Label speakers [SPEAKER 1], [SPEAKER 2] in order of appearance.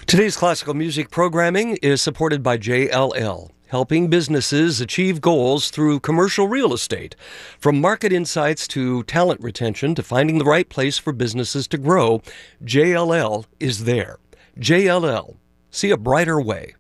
[SPEAKER 1] Today's classical music programming is supported by JLL, helping businesses achieve goals through commercial real estate. From market insights to talent retention to finding the right place for businesses to grow, JLL is there. JLL, see a brighter way.